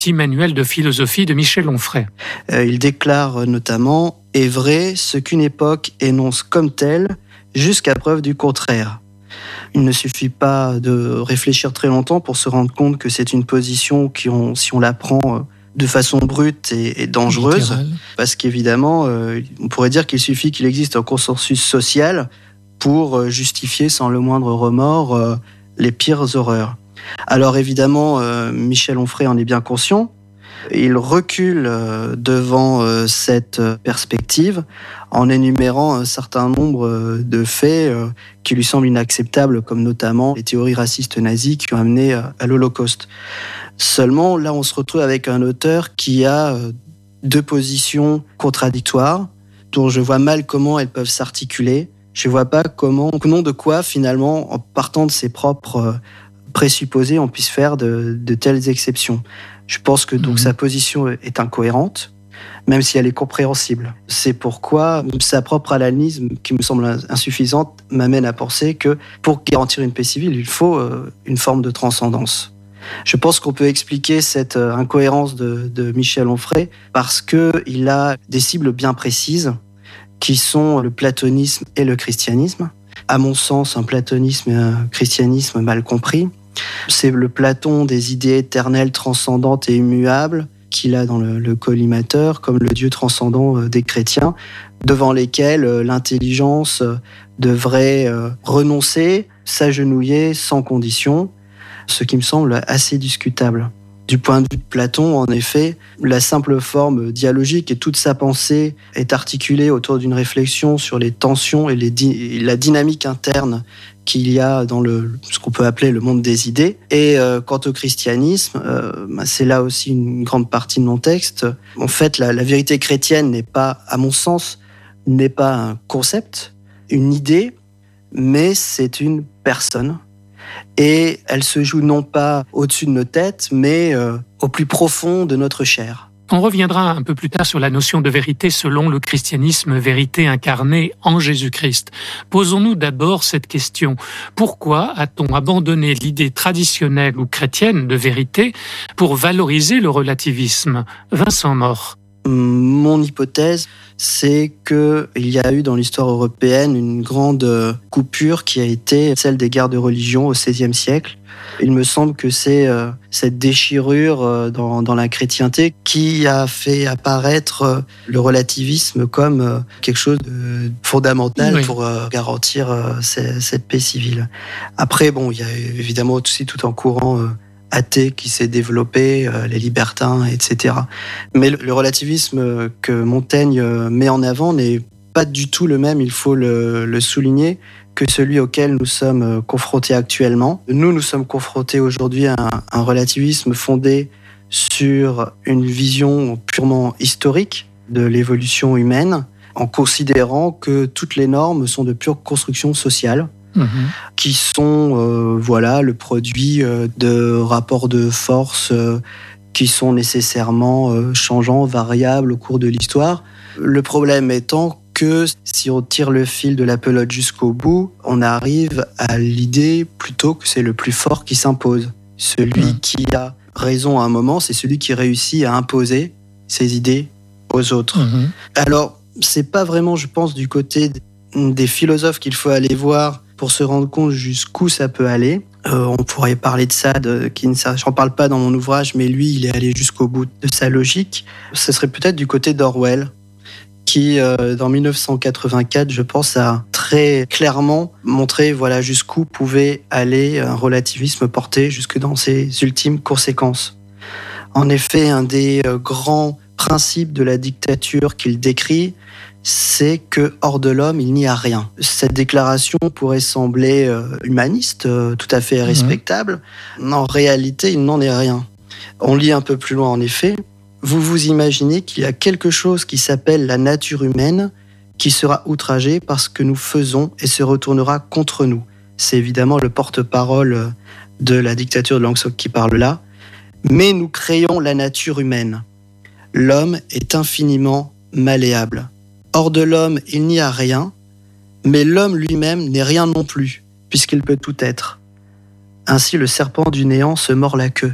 petit manuel de philosophie de Michel Onfray. Il déclare notamment « est vrai ce qu'une époque énonce comme tel, jusqu'à preuve du contraire ». Il ne suffit pas de réfléchir très longtemps pour se rendre compte que c'est une position qui, si on la prend de façon brute et dangereuse, littéral. Parce qu'évidemment, on pourrait dire qu'il suffit qu'il existe un consensus social pour justifier sans le moindre remords les pires horreurs. Alors évidemment, Michel Onfray en est bien conscient. Il recule devant cette perspective en énumérant un certain nombre de faits qui lui semblent inacceptables, comme notamment les théories racistes nazies qui ont amené à l'Holocauste. Seulement, là, on se retrouve avec un auteur qui a deux positions contradictoires, dont je vois mal comment elles peuvent s'articuler. Je ne vois pas comment, au nom de quoi, finalement, en partant de ses propres présupposés, on puisse faire de telles exceptions. Je pense que donc sa position est incohérente, même si elle est compréhensible. C'est pourquoi sa propre analyse, qui me semble insuffisante, m'amène à penser que pour garantir une paix civile, il faut une forme de transcendance. Je pense qu'on peut expliquer cette incohérence de Michel Onfray parce qu'il a des cibles bien précises qui sont le platonisme et le christianisme. À mon sens, un platonisme et un christianisme mal compris. C'est le Platon des idées éternelles, transcendantes et immuables qu'il a dans le collimateur, comme le Dieu transcendant des chrétiens, devant lesquels l'intelligence devrait renoncer, s'agenouiller sans condition, ce qui me semble assez discutable. Du point de vue de Platon, en effet, la simple forme dialogique et toute sa pensée est articulée autour d'une réflexion sur les tensions et la dynamique interne qu'il y a dans ce qu'on peut appeler le monde des idées. Et quant au christianisme, c'est là aussi une grande partie de mon texte. En fait, la vérité chrétienne n'est pas, à mon sens, n'est pas un concept, une idée, mais c'est une personne. Et elle se joue non pas au-dessus de nos têtes, mais au plus profond de notre chair. On reviendra un peu plus tard sur la notion de vérité selon le christianisme, vérité incarnée en Jésus-Christ. Posons-nous d'abord cette question. Pourquoi a-t-on abandonné l'idée traditionnelle ou chrétienne de vérité pour valoriser le relativisme ? Vincent Mort. Mon hypothèse, c'est qu'il y a eu dans l'histoire européenne une grande coupure qui a été celle des guerres de religion au XVIe siècle. Il me semble que c'est cette déchirure dans la chrétienté qui a fait apparaître le relativisme comme quelque chose de fondamental pour garantir cette paix civile. Après, bon, il y a évidemment aussi tout un courant athée qui s'est développé, les libertins, etc. Mais le relativisme que Montaigne met en avant n'est pas du tout le même, il faut le souligner, que celui auquel nous sommes confrontés actuellement. Nous sommes confrontés aujourd'hui à un relativisme fondé sur une vision purement historique de l'évolution humaine, en considérant que toutes les normes sont de pure construction sociale, qui sont le produit de rapports de force qui sont nécessairement changeants, variables au cours de l'histoire. Le problème étant que si on tire le fil de la pelote jusqu'au bout, on arrive à l'idée plutôt que c'est le plus fort qui s'impose. Celui qui a raison à un moment, c'est celui qui réussit à imposer ses idées aux autres. Alors, c'est pas vraiment, je pense, du côté des philosophes qu'il faut aller voir pour se rendre compte jusqu'où ça peut aller. On pourrait parler de Sade, j'en parle pas dans mon ouvrage, mais lui, il est allé jusqu'au bout de sa logique. Ce serait peut-être du côté d'Orwell, qui, dans 1984, je pense, a très clairement montré jusqu'où pouvait aller un relativisme porté jusque dans ses ultimes conséquences. En effet, un des grands principes de la dictature qu'il décrit, c'est que hors de l'homme, il n'y a rien. Cette déclaration pourrait sembler humaniste, tout à fait respectable. En réalité, il n'en est rien. On lit un peu plus loin, en effet. Vous vous imaginez qu'il y a quelque chose qui s'appelle la nature humaine qui sera outragée par ce que nous faisons et se retournera contre nous. C'est évidemment le porte-parole de la dictature de Langsock qui parle là. Mais nous créons la nature humaine. L'homme est infiniment malléable. Hors de l'homme, il n'y a rien, mais l'homme lui-même n'est rien non plus, puisqu'il peut tout être. Ainsi, le serpent du néant se mord la queue.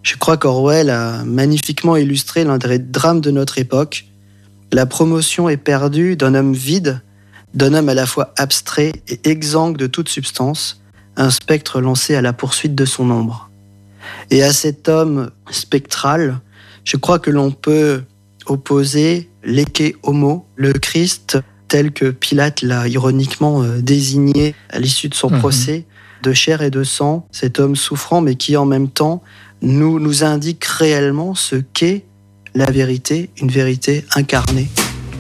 Je crois qu'Orwell a magnifiquement illustré l'un des drames de notre époque. La promotion est perdue d'un homme vide, d'un homme à la fois abstrait et exsangue de toute substance, un spectre lancé à la poursuite de son ombre. Et à cet homme spectral, je crois que l'on peut opposer l'Ecce Homo, le Christ, tel que Pilate l'a ironiquement désigné à l'issue de son procès, de chair et de sang, cet homme souffrant, mais qui en même temps nous indique réellement ce qu'est la vérité, une vérité incarnée.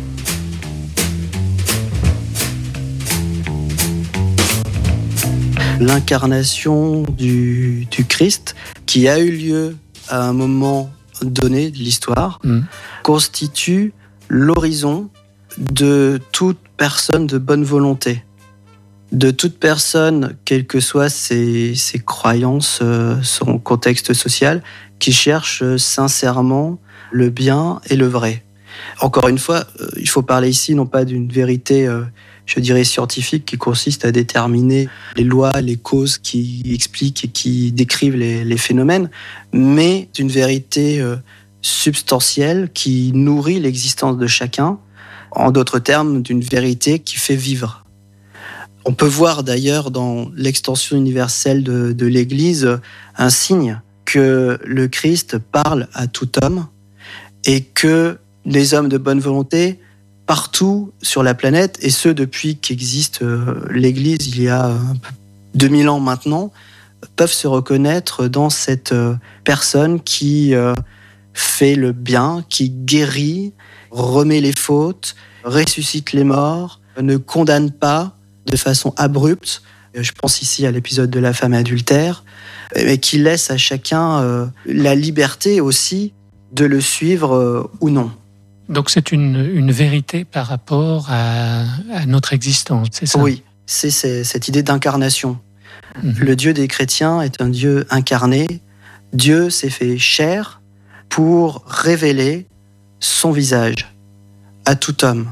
L'incarnation du Christ, qui a eu lieu à un moment donné de l'histoire, constitue l'horizon de toute personne de bonne volonté, de toute personne, quelles que soient ses croyances, son contexte social, qui cherche sincèrement le bien et le vrai. Encore une fois, il faut parler ici non pas d'une vérité, je dirais, scientifique, qui consiste à déterminer les lois, les causes qui expliquent et qui décrivent les phénomènes, mais d'une vérité substantielle qui nourrit l'existence de chacun, en d'autres termes, d'une vérité qui fait vivre. On peut voir d'ailleurs dans l'extension universelle de l'Église un signe que le Christ parle à tout homme et que les hommes de bonne volonté, partout sur la planète, et ce depuis qu'existe l'Église il y a 2000 ans maintenant, peuvent se reconnaître dans cette personne qui fait le bien, qui guérit, remet les fautes, ressuscite les morts, ne condamne pas de façon abrupte. Je pense ici à l'épisode de la femme adultère, mais qui laisse à chacun la liberté aussi de le suivre ou non. Donc c'est une vérité par rapport à notre existence, c'est ça? Oui, c'est cette idée d'incarnation. Le Dieu des chrétiens est un Dieu incarné. Dieu s'est fait chair pour révéler son visage à tout homme.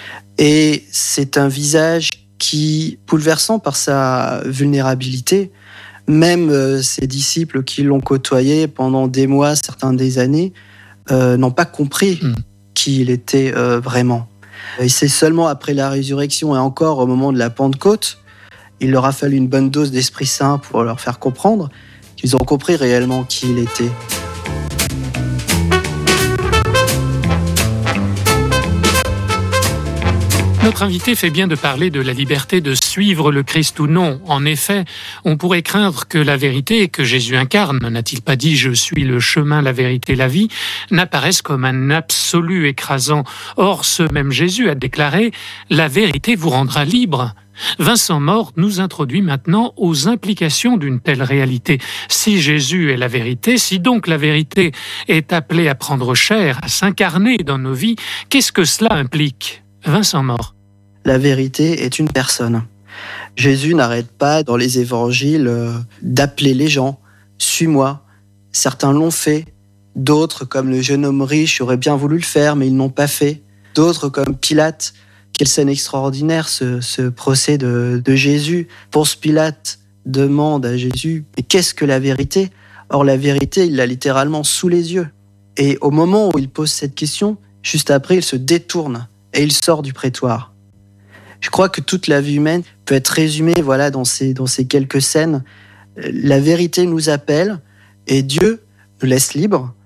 Et c'est un visage qui, bouleversant par sa vulnérabilité, même ses disciples qui l'ont côtoyé pendant des mois, certains des années, n'ont pas compris qui il était vraiment. Et c'est seulement après la résurrection et encore au moment de la Pentecôte, il leur a fallu une bonne dose d'Esprit Saint pour leur faire comprendre qu'ils ont compris réellement qui il était. Notre invité fait bien de parler de la liberté de suivre le Christ ou non. En effet, on pourrait craindre que la vérité que Jésus incarne, n'a-t-il pas dit « je suis le chemin, la vérité, la vie », n'apparaisse comme un absolu écrasant. Or, ce même Jésus a déclaré « la vérité vous rendra libre ». Vincent Mort nous introduit maintenant aux implications d'une telle réalité. Si Jésus est la vérité, si donc la vérité est appelée à prendre chair, à s'incarner dans nos vies, qu'est-ce que cela implique ? Vincent Mort. La vérité est une personne. Jésus n'arrête pas dans les évangiles d'appeler les gens « suis-moi ». Certains l'ont fait, d'autres, comme le jeune homme riche, auraient bien voulu le faire, mais ils n'ont pas fait. D'autres, comme Pilate. Quelle scène extraordinaire, ce procès de Jésus. Ponce Pilate demande à Jésus « mais qu'est-ce que la vérité ?» Or, la vérité, il l'a littéralement sous les yeux. Et au moment où il pose cette question, juste après, il se détourne et il sort du prétoire. Je crois que toute la vie humaine peut être résumée dans ces quelques scènes. La vérité nous appelle et Dieu nous laisse libres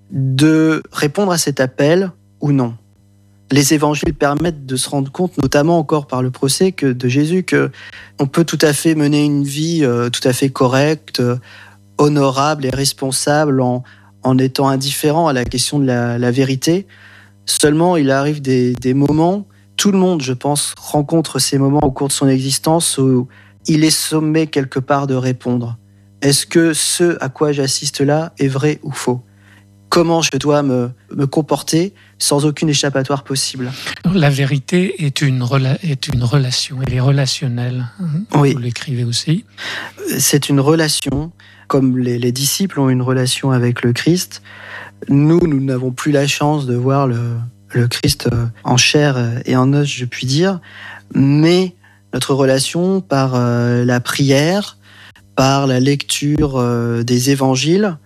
de répondre à cet appel ou non. Les évangiles permettent de se rendre compte, notamment encore par le procès de Jésus, qu'on peut tout à fait mener une vie tout à fait correcte, honorable et responsable en étant indifférent à la question de la vérité. Seulement, il arrive des moments, tout le monde, je pense, rencontre ces moments au cours de son existence où il est sommé quelque part de répondre. Est-ce que ce à quoi j'assiste là est vrai ou faux ? Comment je dois me comporter sans aucune échappatoire possible ? La vérité est une relation, elle est relationnelle. Oui. Vous l'écrivez aussi. C'est une relation, comme les disciples ont une relation avec le Christ. Nous n'avons plus la chance de voir le Christ en chair et en os, je puis dire, mais notre relation par la prière, par la lecture des évangiles,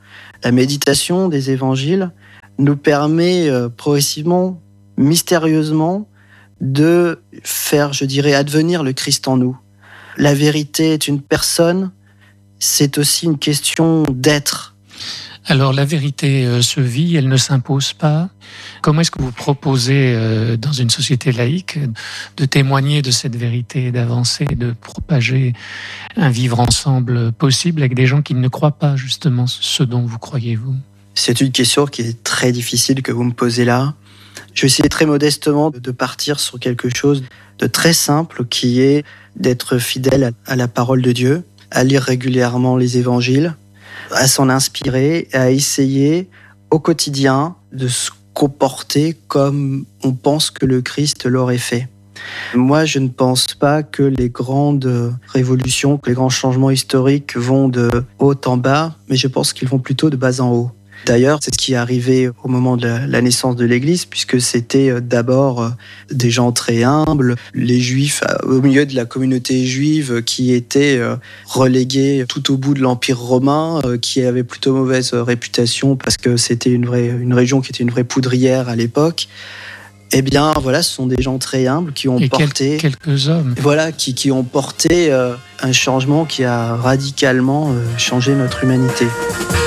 La méditation des évangiles nous permet progressivement, mystérieusement, de faire, je dirais, advenir le Christ en nous. La vérité est une personne, c'est aussi une question d'être. Alors la vérité se vit, elle ne s'impose pas. Comment est-ce que vous proposez dans une société laïque de témoigner de cette vérité, d'avancer, de propager un vivre ensemble possible avec des gens qui ne croient pas justement ce dont vous croyez vous? C'est une question qui est très difficile que vous me posez là. Je vais essayer très modestement de partir sur quelque chose de très simple qui est d'être fidèle à la parole de Dieu, à lire régulièrement les évangiles, à s'en inspirer, à essayer au quotidien de se comporter comme on pense que le Christ l'aurait fait. Moi, je ne pense pas que les grandes révolutions, que les grands changements historiques vont de haut en bas, mais je pense qu'ils vont plutôt de bas en haut. D'ailleurs, c'est ce qui est arrivé au moment de la naissance de l'Église, puisque c'était d'abord des gens très humbles, les Juifs au milieu de la communauté juive qui étaient relégués tout au bout de l'Empire romain, qui avait plutôt mauvaise réputation parce que c'était une région qui était une vraie poudrière à l'époque. Eh bien, voilà, ce sont des gens très humbles qui ont porté... quelques hommes. Voilà, qui ont porté un changement qui a radicalement changé notre humanité.